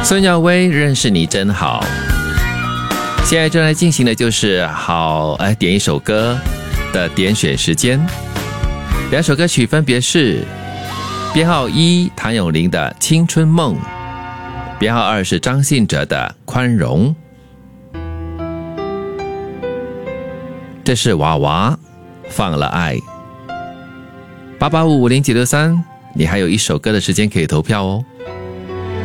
孙耀威认识你真好。现在正在进行的就是点一首歌的点选时间。两首歌曲分别是编号1谭咏麟的青春梦，编号2是张信哲的宽容。这是娃娃放了爱。88550963，你还有一首歌的时间可以投票哦。